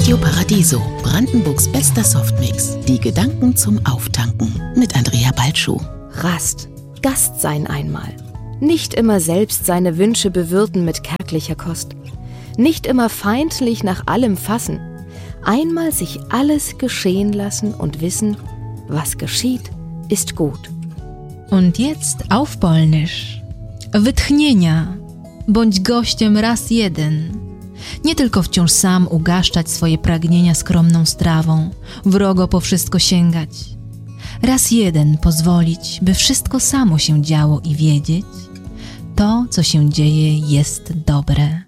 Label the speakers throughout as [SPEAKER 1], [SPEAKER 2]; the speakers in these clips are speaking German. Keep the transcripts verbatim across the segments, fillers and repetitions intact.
[SPEAKER 1] Radio Paradiso, Brandenburgs bester Softmix. Die Gedanken zum Auftanken mit Andrea Balschuh.
[SPEAKER 2] Rast, Gast sein einmal. Nicht immer selbst seine Wünsche bewirten mit kärglicher Kost. Nicht immer feindlich nach allem fassen. Einmal sich alles geschehen lassen und wissen, was geschieht, ist gut.
[SPEAKER 3] Und jetzt auf Polnisch. Wytchnienia. Bądź gościem raz jeden. Nie tylko wciąż sam ugaszczać swoje pragnienia skromną strawą, wrogo po wszystko sięgać. Raz jeden pozwolić, by wszystko samo się działo i wiedzieć, to, co się dzieje, jest dobre.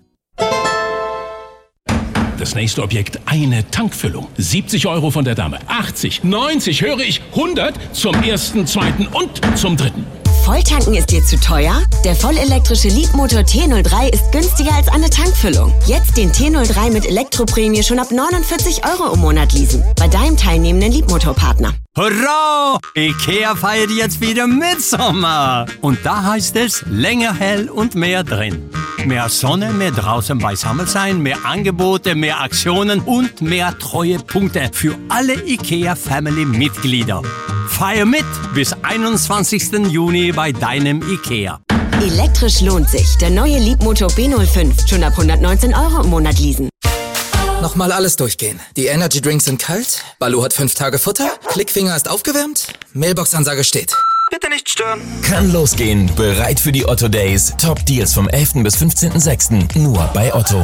[SPEAKER 4] Das nächste Objekt, eine Tankfüllung. siebzig Euro von der Dame, achtzig, neunzig, höre ich, hundert zum ersten, zweiten und zum dritten.
[SPEAKER 5] Volltanken ist dir zu teuer? Der vollelektrische Leapmotor T null drei ist günstiger als eine Tankfüllung. Jetzt den T null drei mit Elektroprämie schon ab neunundvierzig Euro im Monat leasen. Bei deinem teilnehmenden Leapmotor-Partner.
[SPEAKER 6] Hurra! IKEA feiert jetzt wieder Mitsommer. Und da heißt es länger hell und mehr drin. Mehr Sonne, mehr draußen beisammen sein, mehr Angebote, mehr Aktionen und mehr Treuepunkte für alle IKEA-Family-Mitglieder. Feier mit bis einundzwanzigsten Juni bei deinem IKEA.
[SPEAKER 5] Elektrisch lohnt sich. Der neue Leapmotor B null fünf. Schon ab hundertneunzehn Euro im Monat leasen.
[SPEAKER 7] Nochmal alles durchgehen. Die Energy Drinks sind kalt, Baloo hat fünf Tage Futter, Klickfinger ist aufgewärmt, Mailbox-Ansage steht.
[SPEAKER 8] Bitte nicht stören.
[SPEAKER 9] Kann losgehen. Bereit für die Otto Days. Top Deals vom elften bis fünfzehnten sechsten Nur bei Otto.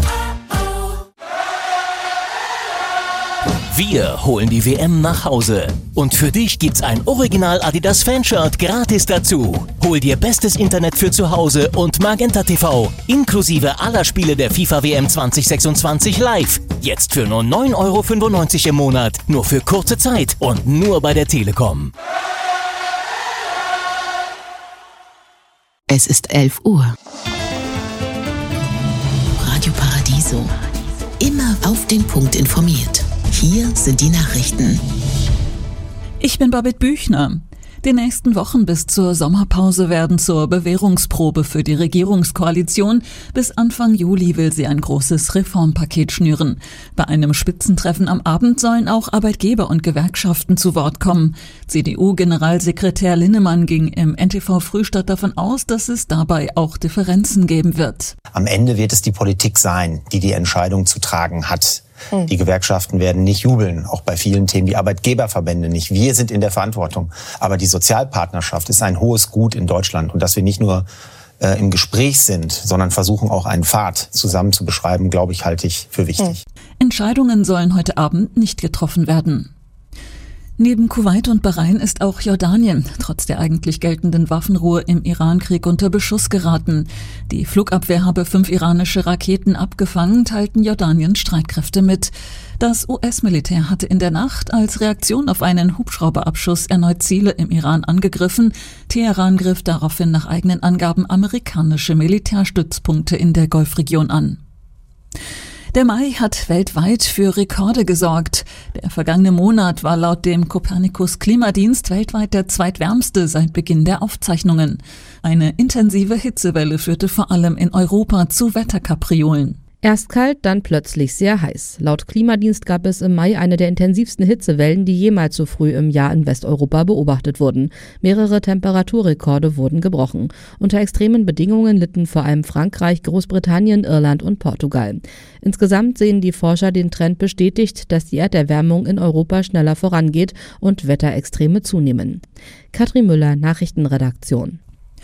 [SPEAKER 10] Wir holen die W M nach Hause. Und für dich gibt's ein Original Adidas Fanshirt gratis dazu. Hol dir bestes Internet für zu Hause und Magenta T V. Inklusive aller Spiele der FIFA W M zwanzig sechsundzwanzig live. Jetzt für nur neun Euro fünfundneunzig im Monat. Nur für kurze Zeit und nur bei der Telekom.
[SPEAKER 1] Es ist elf Uhr. Radio Paradiso. Immer auf den Punkt informiert. Hier sind die Nachrichten.
[SPEAKER 11] Ich bin Babette Büchner. Die nächsten Wochen bis zur Sommerpause werden zur Bewährungsprobe für die Regierungskoalition. Bis Anfang Juli will sie ein großes Reformpaket schnüren. Bei einem Spitzentreffen am Abend sollen auch Arbeitgeber und Gewerkschaften zu Wort kommen. C D U-Generalsekretär Linnemann ging im N T V Frühstadt davon aus, dass es dabei auch Differenzen geben wird.
[SPEAKER 12] Am Ende wird es die Politik sein, die die Entscheidung zu tragen hat. Die Gewerkschaften werden nicht jubeln, auch bei vielen Themen, die Arbeitgeberverbände nicht. Wir sind in der Verantwortung. Aber die Sozialpartnerschaft ist ein hohes Gut in Deutschland. Und dass wir nicht nur äh, im Gespräch sind, sondern versuchen auch einen Pfad zusammen zu beschreiben, glaube ich, halte ich für wichtig.
[SPEAKER 11] Entscheidungen sollen heute Abend nicht getroffen werden. Neben Kuwait und Bahrain ist auch Jordanien trotz der eigentlich geltenden Waffenruhe im Irankrieg unter Beschuss geraten. Die Flugabwehr habe fünf iranische Raketen abgefangen, teilten Jordaniens Streitkräfte mit. Das U S-Militär hatte in der Nacht als Reaktion auf einen Hubschrauberabschuss erneut Ziele im Iran angegriffen. Teheran griff daraufhin nach eigenen Angaben amerikanische Militärstützpunkte in der Golfregion an. Der Mai hat weltweit für Rekorde gesorgt. Der vergangene Monat war laut dem Copernicus-Klimadienst weltweit der zweitwärmste seit Beginn der Aufzeichnungen. Eine intensive Hitzewelle führte vor allem in Europa zu Wetterkapriolen.
[SPEAKER 2] Erst kalt, dann plötzlich sehr heiß. Laut Klimadienst gab es im Mai eine der intensivsten Hitzewellen, die jemals so früh im Jahr in Westeuropa beobachtet wurden. Mehrere Temperaturrekorde wurden gebrochen. Unter extremen Bedingungen litten vor allem Frankreich, Großbritannien, Irland und Portugal. Insgesamt sehen die Forscher den Trend bestätigt, dass die Erderwärmung in Europa schneller vorangeht und Wetterextreme zunehmen. Katrin Müller, Nachrichtenredaktion.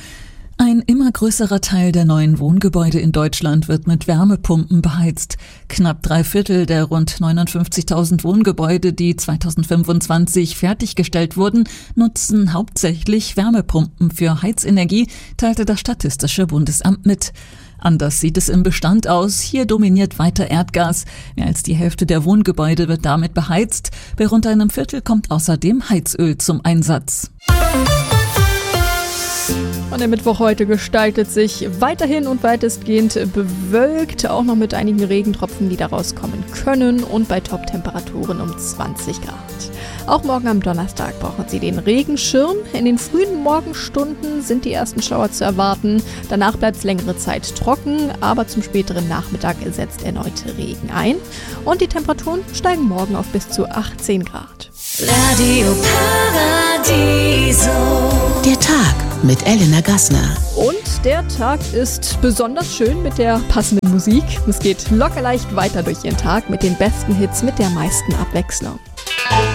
[SPEAKER 11] Ein immer größerer Teil der neuen Wohngebäude in Deutschland wird mit Wärmepumpen beheizt. Knapp drei Viertel der rund neunundfünfzigtausend Wohngebäude, die zweitausendfünfundzwanzig fertiggestellt wurden, nutzen hauptsächlich Wärmepumpen für Heizenergie, teilte das Statistische Bundesamt mit. Anders sieht es im Bestand aus. Hier dominiert weiter Erdgas. Mehr als die Hälfte der Wohngebäude wird damit beheizt. Bei rund einem Viertel kommt außerdem Heizöl zum Einsatz.
[SPEAKER 8] Und der Mittwoch heute gestaltet sich weiterhin und weitestgehend bewölkt, auch noch mit einigen Regentropfen, die daraus kommen können und bei Top-Temperaturen um zwanzig Grad. Auch morgen am Donnerstag brauchen Sie den Regenschirm. In den frühen Morgenstunden sind die ersten Schauer zu erwarten. Danach bleibt es längere Zeit trocken, aber zum späteren Nachmittag setzt erneut Regen ein. Und die Temperaturen steigen morgen auf bis zu achtzehn Grad.
[SPEAKER 1] Radio Paradiso. Der Tag mit Elena Gassner.
[SPEAKER 8] Und der Tag ist besonders schön mit der passenden Musik. Es geht locker leicht weiter durch Ihren Tag mit den besten Hits, mit der meisten Abwechslung.